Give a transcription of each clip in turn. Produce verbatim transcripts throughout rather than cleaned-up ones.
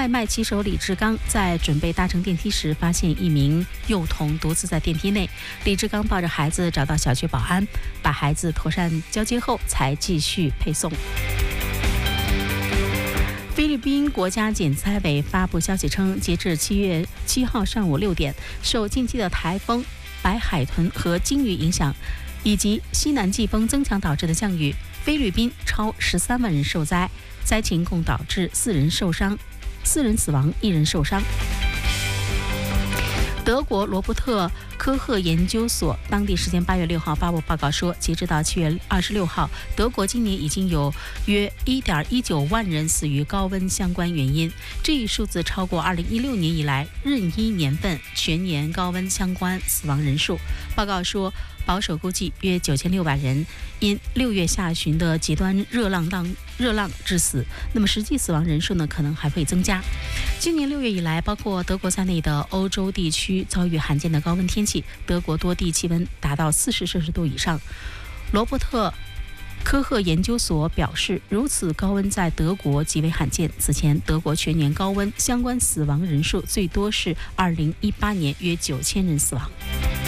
外卖骑手李志刚在准备搭乘电梯时，发现一名幼童独自在电梯内。李志刚抱着孩子找到小区保安，把孩子妥善交接后，才继续配送。菲律宾国家检灾委发布消息称，截至七月七号上午六点，受近期的台风白海豚和鲸鱼影响，以及西南季风增强导致的降雨，菲律宾超十三万人受灾，灾情共导致四人受伤，四人死亡，一人受伤。德国罗伯特科赫研究所当地时间八月六号发布报告说，截止到七月二十六号，德国今年已经有约一点一九万人死于高温相关原因，这一数字超过二零一六年以来任一年份全年高温相关死亡人数。报告说，保守估计约九千六百人因六月下旬的极端热浪浪热浪致死，那么实际死亡人数呢可能还会增加。今年六月以来，包括德国在内的欧洲地区遭遇罕见的高温天气，德国多地气温达到四十摄氏度以上。罗伯特科赫研究所表示，如此高温在德国极为罕见。此前，德国全年高温相关死亡人数最多是二零一八年约九千人死亡。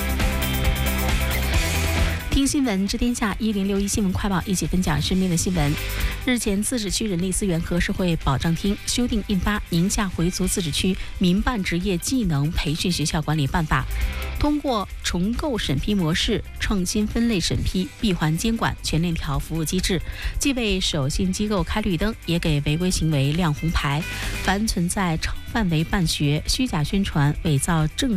听新闻知天下一零六一新闻快报，一起分享身边的新闻。日前，自治区人力资源和社会保障厅修订印发《宁夏回族自治区民办职业技能培训学校管理办法》，通过重构审批模式、创新分类审批、闭环监管、全链条服务机制，既为守信机构开绿灯，也给违规行为亮红牌。凡存在超范围办学、虚假宣传、伪造证